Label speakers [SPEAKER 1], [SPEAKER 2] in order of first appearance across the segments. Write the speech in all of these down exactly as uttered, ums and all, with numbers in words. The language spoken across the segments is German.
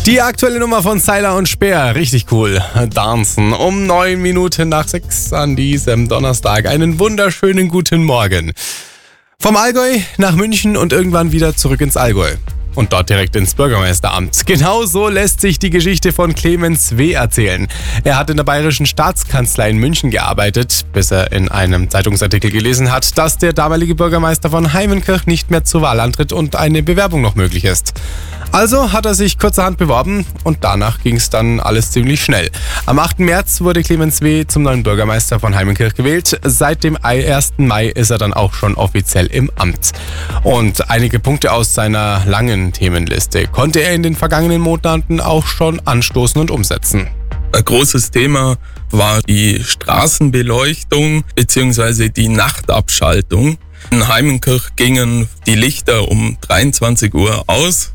[SPEAKER 1] Die aktuelle Nummer von Seiler und Speer, richtig cool. Dancen um neun Minuten nach sechs an diesem Donnerstag. Einen wunderschönen guten Morgen. Vom Allgäu nach München und irgendwann wieder zurück ins Allgäu. Und dort direkt ins Bürgermeisteramt. Genau so lässt sich die Geschichte von Clemens W. erzählen. Er hat in der Bayerischen Staatskanzlei in München gearbeitet, bis er in einem Zeitungsartikel gelesen hat, dass der damalige Bürgermeister von Heimenkirch nicht mehr zur Wahl antritt und eine Bewerbung noch möglich ist. Also hat er sich kurzerhand beworben und danach ging es dann alles ziemlich schnell. Am achten März wurde Clemens W. zum neuen Bürgermeister von Heimenkirch gewählt. Seit dem ersten Mai ist er dann auch schon offiziell im Amt. Und einige Punkte aus seiner langen Themenliste konnte er in den vergangenen Monaten auch schon anstoßen und umsetzen.
[SPEAKER 2] Ein großes Thema war die Straßenbeleuchtung bzw. die Nachtabschaltung. In Heimenkirch gingen die Lichter um dreiundzwanzig Uhr aus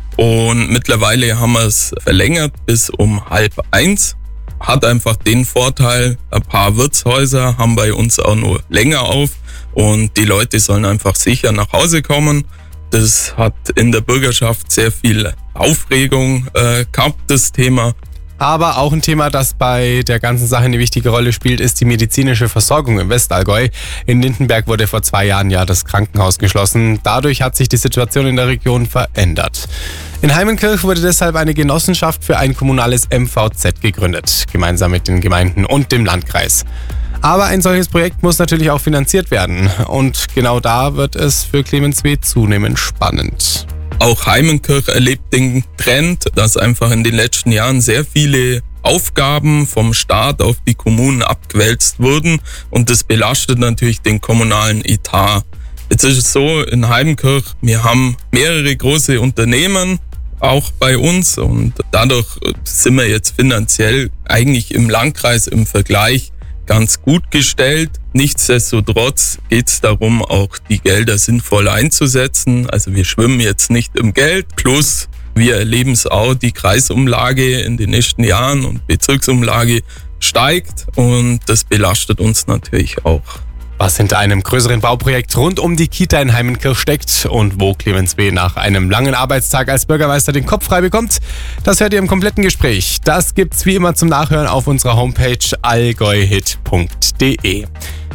[SPEAKER 2] und mittlerweile haben wir es verlängert bis um halb eins. Hat einfach den Vorteil, ein paar Wirtshäuser haben bei uns auch nur länger auf und die Leute sollen einfach sicher nach Hause kommen. Das hat in der Bürgerschaft sehr viel Aufregung äh, gehabt, das Thema.
[SPEAKER 1] Aber auch ein Thema, das bei der ganzen Sache eine wichtige Rolle spielt, ist die medizinische Versorgung im Westallgäu. In Lindenberg wurde vor zwei Jahren ja das Krankenhaus geschlossen. Dadurch hat sich die Situation in der Region verändert. In Heimenkirch wurde deshalb eine Genossenschaft für ein kommunales M V Z gegründet, gemeinsam mit den Gemeinden und dem Landkreis. Aber ein solches Projekt muss natürlich auch finanziert werden. Und genau da wird es für Clemens W. zunehmend spannend.
[SPEAKER 2] Auch Heimenkirch erlebt den Trend, dass einfach in den letzten Jahren sehr viele Aufgaben vom Staat auf die Kommunen abgewälzt wurden und das belastet natürlich den kommunalen Etat. Jetzt ist es so, in Heimenkirch, wir haben mehrere große Unternehmen, auch bei uns und dadurch sind wir jetzt finanziell eigentlich im Landkreis im Vergleich ganz gut gestellt. Nichtsdestotrotz geht es darum, auch die Gelder sinnvoll einzusetzen. Also wir schwimmen jetzt nicht im Geld. Plus wir erleben es auch, die Kreisumlage in den nächsten Jahren und Bezirksumlage steigt und das belastet uns natürlich auch.
[SPEAKER 1] Was hinter einem größeren Bauprojekt rund um die Kita in Heimenkirch steckt und wo Clemens W. nach einem langen Arbeitstag als Bürgermeister den Kopf frei bekommt, das hört ihr im kompletten Gespräch. Das gibt's wie immer zum Nachhören auf unserer Homepage allgäuhit punkt de.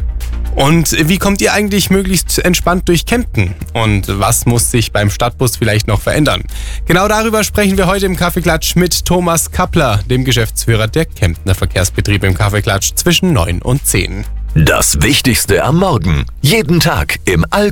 [SPEAKER 1] Und wie kommt ihr eigentlich möglichst entspannt durch Kempten? Und was muss sich beim Stadtbus vielleicht noch verändern? Genau darüber sprechen wir heute im Kaffeeklatsch mit Thomas Kappler, dem Geschäftsführer der Kemptner Verkehrsbetriebe im Kaffeeklatsch zwischen neun und zehn.
[SPEAKER 3] Das Wichtigste am Morgen. Jeden Tag im Allgäu.